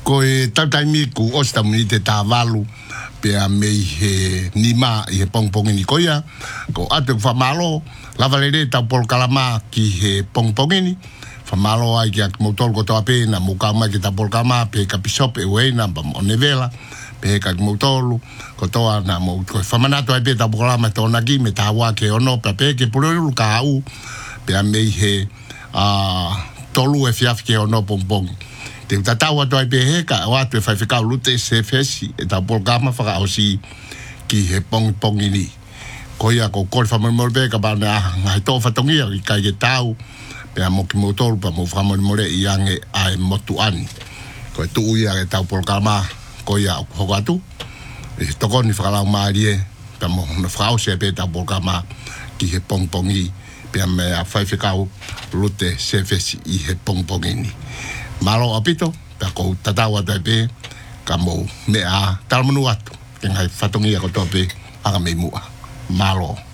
ko e tautaimi ku osta muni te tāwalu pea mei he nima i he pongpongi ni koia ko atu whamalo lava lere tau polkalama ki he pongpongi ni whamalo ai ki ak motol ko toa pēna mukama ki tau polkalama pe ka pisope ueina pa mo nevela pe ka motolu ko toa na mo ko whamanato ai pe tau polkalama tōna ki me tāua ke ono pe ke purelu ka au pea mei he tolu e fiaf ke ono pongpongi te tatawa to ai beheka o atu e fai fika lute se fesi e ta polgama faka osi ki he pong ini ko ia ko kol fa mo be ka bana ngai to fa tongia i kai ke tau pe amo ki motor pa mo fa mo more i ange ai motu ani ko tu ia ke tau polgama ko ia ko atu e to ko ni fa la marie pa mo no fa o se pe ta polgama ki he pongi pe me a fai fika lute se fesi i he pong ini malo apito ta ko tatawa ta pe kamo me a talmanu atu ke ngai fatongia ko tope aga me mua malo